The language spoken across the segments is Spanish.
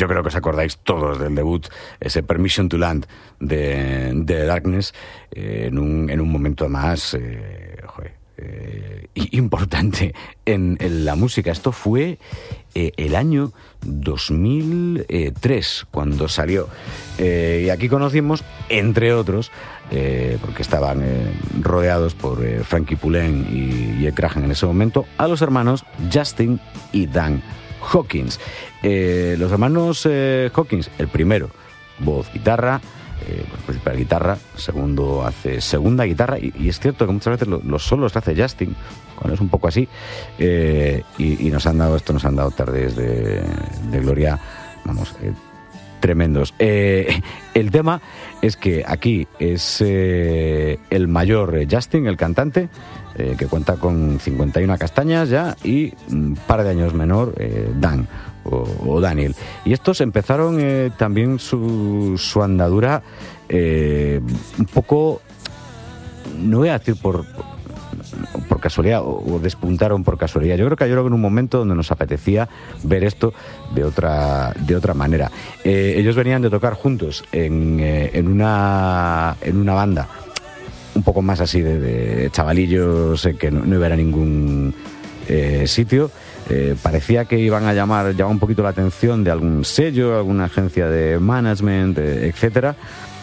yo creo que os acordáis todos del debut, ese Permission to Land de Darkness, en un momento más importante en la música. Esto fue el año 2003 cuando salió, y aquí conocimos, entre otros, porque estaban rodeados por Frankie Poulenc y Ed Crahan en ese momento, a los hermanos Justin y Dan Hawkins. Los hermanos Hawkins, el primero, voz, guitarra, principal guitarra, segundo hace segunda guitarra, y es cierto que muchas veces los solos hace Justin, cuando es un poco así, y nos han dado tardes de gloria, vamos, tremendos. El tema es que aquí es el mayor Justin, el cantante, que cuenta con 51 castañas ya, y un par de años menor Dan o Daniel. Y estos empezaron también su andadura un poco, no voy a decir por casualidad, o despuntaron por casualidad. Yo creo que en un momento donde nos apetecía ver esto de otra manera. Ellos venían de tocar juntos en una banda un poco más así de chavalillos, que no iba a ningún sitio. Parecía que iban a llamar un poquito la atención de algún sello, alguna agencia de management, etcétera,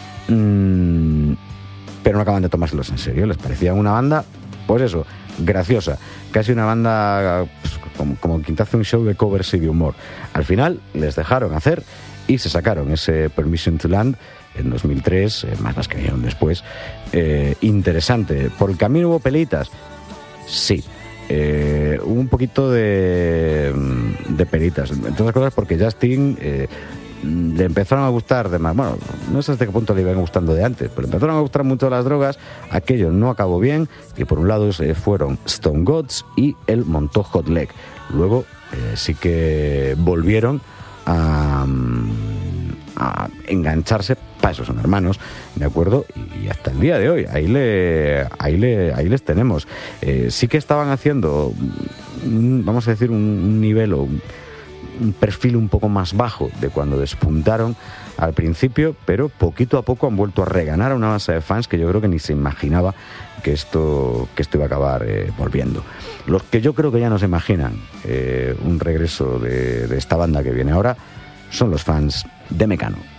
pero no acaban de tomárselos en serio. Les parecía una banda, pues eso, graciosa, casi una banda como quien te hace un show de covers y de humor. Al final les dejaron hacer y se sacaron ese Permission to Land en 2003, más que vinieron después. Interesante. ¿Por el camino hubo peleitas? Sí. Hubo un poquito de pelitas, entre otras cosas porque Justin le empezaron a gustar de más, bueno, no sé hasta qué punto le iban gustando de antes, pero le empezaron a gustar mucho las drogas. Aquello no acabó bien, y por un lado fueron Stone Gods y él montó Hot Leg. Luego sí que volvieron a engancharse. Para eso son hermanos, ¿de acuerdo? Y hasta el día de hoy, ahí les tenemos. Sí que estaban haciendo, vamos a decir, un nivel o un perfil un poco más bajo de cuando despuntaron al principio, pero poquito a poco han vuelto a reganar a una base de fans que yo creo que ni se imaginaba que esto iba a acabar volviendo. Los que yo creo que ya no se imaginan un regreso de esta banda que viene ahora son los fans de Mecano.